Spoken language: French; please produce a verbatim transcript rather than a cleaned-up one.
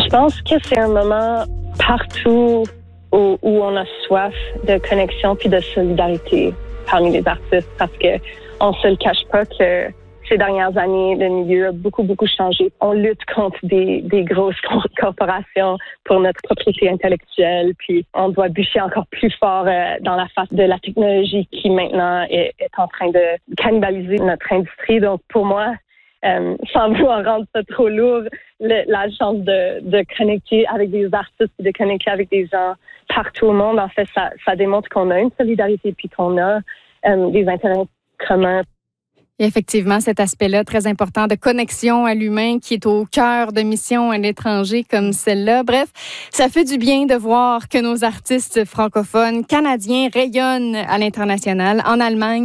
Je pense que c'est un moment partout où, où on a soif de connexion puis de solidarité parmi les artistes, parce que on se le cache pas que ces dernières années, le milieu a beaucoup, beaucoup changé. On lutte contre des, des grosses corporations pour notre propriété intellectuelle, puis on doit bûcher encore plus fort euh, dans la face de la technologie qui maintenant est, est en train de cannibaliser notre industrie. Donc pour moi, euh, sans vouloir rendre ça trop lourd, le, la chance de, de connecter avec des artistes, de connecter avec des gens partout au monde, en fait, ça, ça démontre qu'on a une solidarité puis qu'on a euh, des intérêts communs. Et effectivement, cet aspect-là très important de connexion à l'humain qui est au cœur de missions à l'étranger comme celle-là. Bref, ça fait du bien de voir que nos artistes francophones canadiens rayonnent à l'international, en Allemagne,